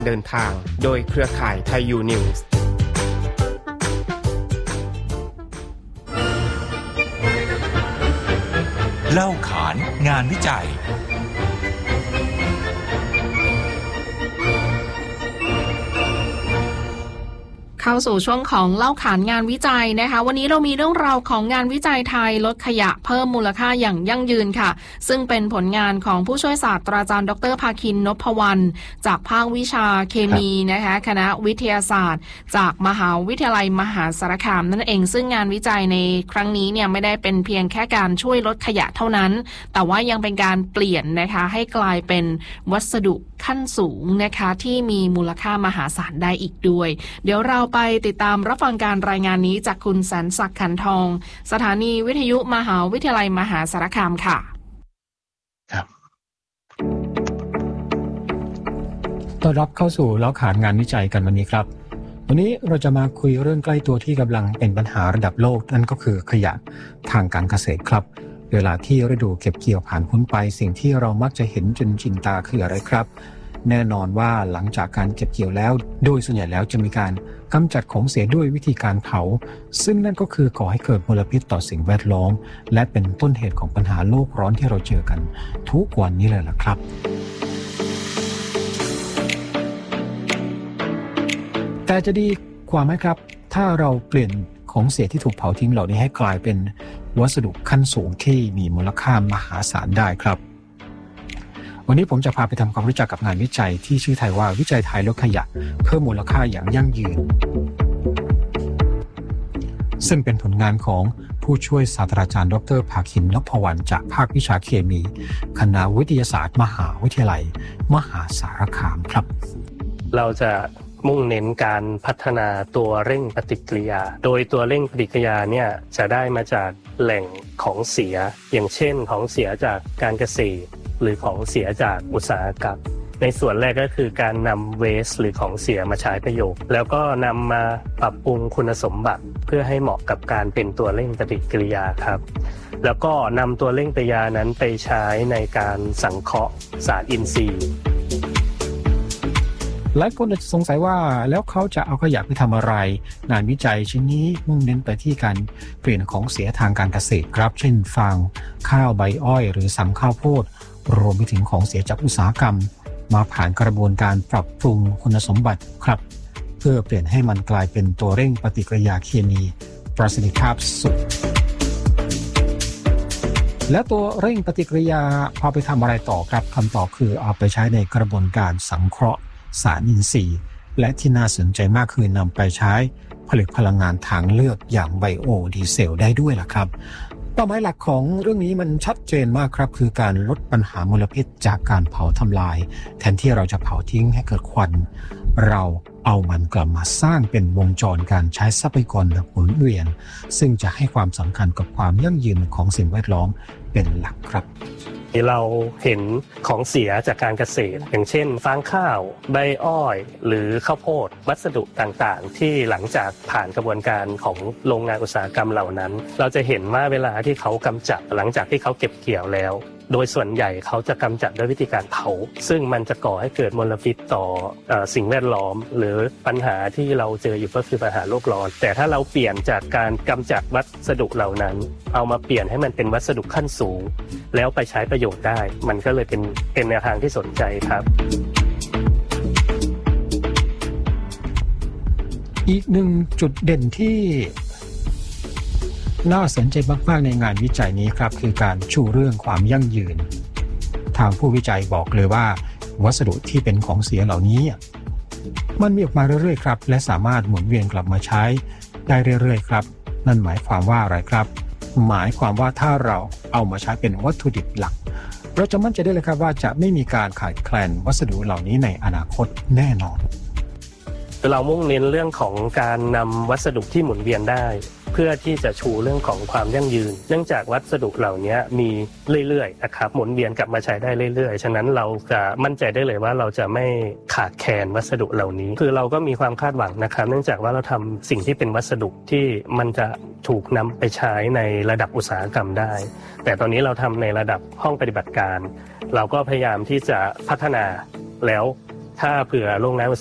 เดินทางโดยเครือข่ายไทยยูนิวส์เล่าขานงานวิจัยเข้าสู่ช่วงของเล่าขานงานวิจัยนะคะวันนี้เรามีเรื่องราวของงานวิจัยไทยลดขยะเพิ่มมูลค่าอย่างยั่งยืนค่ะซึ่งเป็นผลงานของผู้ช่วยศาสตราจารย์ดรภาคิน นพวรรณจากภาควิชาเคมีนะคะคณะวิทยาศาสตร์จากมหาวิทยาลัยมหาสารคามนั่นเองซึ่งงานวิจัยในครั้งนี้เนี่ยไม่ได้เป็นเพียงแค่การช่วยลดขยะเท่านั้นแต่ว่ายังเป็นการเปลี่ยนนะคะให้กลายเป็นวัสดุขั้นสูงนะคะที่มีมูลค่ามหาศาลได้อีกด้วยเดี๋ยวเราไปติดตามรับฟังการรายงานนี้จากคุณแสนศักดิ์ขันทองสถานีวิทยุมหาวิทยาลัยมหาสารคามค่ะครับต้อนรับเข้าสู่เล่าขานงานวิจัยกันวันนี้ครับวันนี้เราจะมาคุยเรื่องใกล้ตัวที่กำลังเป็นปัญหาระดับโลกนั่นก็คือขยะทางการเกษตรครับเวลาที่ฤดูเก็บเกี่ยวผ่านพ้นไปสิ่งที่เรามักจะเห็นจนชินตาคืออะไรครับแน่นอนว่าหลังจากการเก็บเกี่ยวแล้วโดยส่วนใหญ่แล้วจะมีการกำจัดของเสียด้วยวิธีการเผาซึ่งนั่นก็คือก่อให้เกิดมลพิษต่อสิ่งแวดล้อมและเป็นต้นเหตุของปัญหาโลกร้อนที่เราเจอกันทุกวันนี้เลยล่ะครับแต่จะดีกว่าไหมครับถ้าเราเปลี่ยนของเสียที่ถูกเผาทิ้งเหล่านี้ให้กลายเป็นวัสดุขั้นสูงที่มีมูลค่ามหาศาลได้ครับวันนี้ผมจะพาไปทำความรู้จักกับงานวิจัยที่ชื่อไทยว่าวิจัยไทยลดขยะเพิ่มมูลค่าอย่างยั่งยืนซึ่งเป็นผลงานของผู้ช่วยศาสตราจารย์ดร.ภาคิน นพวรรณจากภาควิชาเคมีคณะวิทยาศาสตร์มหาวิทยาลัยมหาสารคามครับเราจะมุ่งเน้นการพัฒนาตัวเร่งปฏิกิริยาโดยตัวเร่งปฏิกิริยาเนี่ยจะได้มาจากแหล่งของเสียอย่างเช่นของเสียจากการเกษตรหรือของเสียจากอุตสาหกรรมในส่วนแรกก็คือการนำเวสต์หรือของเสียมาใช้ประโยชน์แล้วก็นำมาปรับปรุงคุณสมบัติเพื่อให้เหมาะกับการเป็นตัวเร่งปฏิกิริยาครับแล้วก็นำตัวเร่งปฏิกิริยานั้นไปใช้ในการสังเคราะห์สารอินทรีย์หลายคนอาจจะสงสัยว่าแล้วเขาจะเอาขยะไปทำอะไรงานวิจัยชิ้นนี้มุ่งเน้นไปที่การเปลี่ยนของเสียทางการเกษตรครับเช่นฟางข้าวใบอ้อยหรือสำข้าวโพดรวมไปถึงของเสียจากอุตสาหกรรมมาผ่านกระบวนการปรับปรุงคุณสมบัติครับเพื่อเปลี่ยนให้มันกลายเป็นตัวเร่งปฏิกิริยาเคมีประสิทธิภาพสูงและตัวเร่งปฏิกิริยาเอาไปทำอะไรต่อครับคำตอบคือเอาไปใช้ในกระบวนการสังเคราะห์สารอินทรีย์และที่น่าสนใจมากคือนำไปใช้ผลิตพลังงานทางเลือกอย่างไบโอดีเซลได้ด้วยล่ะครับเป้าหมายหลักของเรื่องนี้มันชัดเจนมากครับคือการลดปัญหามลพิษจากการเผาทำลายแทนที่เราจะเผาทิ้งให้เกิดควันเราเอามันกลับมาสร้างเป็นวงจรการใช้ทรัพยากรแบบหมุนเวียนซึ่งจะให้ความสำคัญกับความยั่งยืนของสิ่งแวดล้อมเป็นหลักครับเราเห็นของเสียจากการเกษตรอย่างเช่นฟางข้าวใบอ้อยหรือข้าวโพดวัสดุต่างๆที่หลังจากผ่านกระบวนการของโรงงานอุตสาหกรรมเหล่านั้นเราจะเห็นว่าเวลาที่เขากำจัดหลังจากที่เขาเก็บเกี่ยวแล้วโดยส่วนใหญ่เขาจะกำจัดด้วยวิธีการเผาซึ่งมันจะก่อให้เกิดมลพิษต่อสิ่งแวดล้อมหรือปัญหาที่เราเจออยู่ก็คือปัญหาโลกร้อนแต่ถ้าเราเปลี่ยนจากการกำจัดวัสดุเหล่านั้นเอามาเปลี่ยนให้มันเป็นวัสดุขั้นสูงแล้วไปใช้ประโยชน์ได้มันก็เลยเป็นแนวทางที่สนใจครับอีกหนึ่งจุดเด่นที่น่าสนใจมากๆในงานวิจัยนี้ครับคือการชูเรื่องความยั่งยืนทางผู้วิจัยบอกเลยว่าวัสดุที่เป็นของเสียเหล่านี้มันมีออกมาเรื่อยๆครับและสามารถหมุนเวียนกลับมาใช้ได้เรื่อยๆครับนั่นหมายความว่าอะไรครับหมายความว่าถ้าเราเอามาใช้เป็นวัตถุดิบหลักเราจะมั่นใจได้เลยครับว่าจะไม่มีการขาดแคลนวัสดุเหล่านี้ในอนาคตแน่นอนเรามุ่งเน้นเรื่องของการนำวัสดุที่หมุนเวียนได้เพื่อที่จะชูเรื่องของความยั่งยืนเนื่องจากวัสดุเหล่านี้มีเรื่อยๆนะครับหมุนเวียนกลับมาใช้ได้เรื่อยๆฉะนั้นเราจะมั่นใจได้เลยว่าเราจะไม่ขาดแคลนวัสดุเหล่านี้คือเราก็มีความคาดหวังนะครับเนื่องจากว่าเราทำสิ่งที่เป็นวัสดุที่มันจะถูกนำไปใช้ในระดับอุตสาหกรรมได้แต่ตอนนี้เราทำในระดับห้องปฏิบัติการเราก็พยายามที่จะพัฒนาแล้วถ้าเผื่อโรงงานอุต